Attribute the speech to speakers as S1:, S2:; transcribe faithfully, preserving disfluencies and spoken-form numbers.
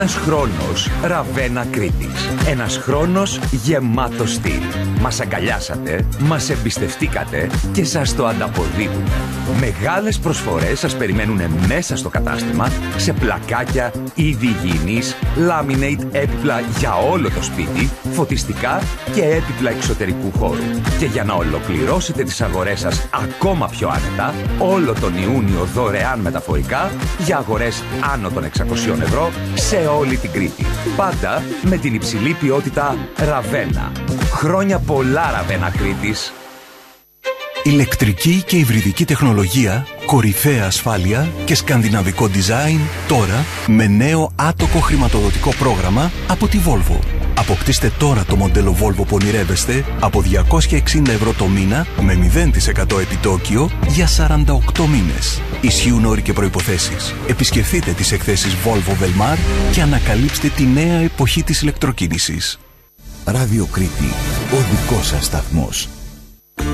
S1: Ένας χρόνος Ραβένα Κρήτης. Ένας χρόνος γεμάτος στυλ. Μας αγκαλιάσατε, μας εμπιστευτήκατε και σας το ανταποδίδουμε. Μεγάλες προσφορές σας περιμένουν μέσα στο κατάστημα σε πλακάκια, είδη υγιεινής, laminate έπιπλα για όλο το σπίτι, φωτιστικά και έπιπλα εξωτερικού χώρου. Και για να ολοκληρώσετε τις αγορές σας ακόμα πιο άνετα, όλο τον Ιούνιο δωρεάν μεταφορικά για αγορές άνω των εξακοσίων ευρώ σε όλη την Κρήτη. Πάντα με την υψηλή ποιότητα Ραβένα. Χρόνια πολλά, Ραβένα Κρήτης.
S2: Ηλεκτρική και υβριδική τεχνολογία, κορυφαία ασφάλεια και σκανδιναβικό design τώρα με νέο άτοκο χρηματοδοτικό πρόγραμμα από τη Volvo. Αποκτήστε τώρα το μοντέλο Volvo που ονειρεύεστε από διακόσια εξήντα ευρώ το μήνα με μηδέν τοις εκατό επιτόκιο για σαράντα οκτώ μήνες. Ισχύουν όροι και προϋποθέσεις. Επισκεφτείτε τις εκθέσεις Volvo Velmar και ανακαλύψτε τη νέα εποχή της ηλεκτροκίνησης.
S3: Ράδιο Κρήτη, ο δικός σας σταθμός.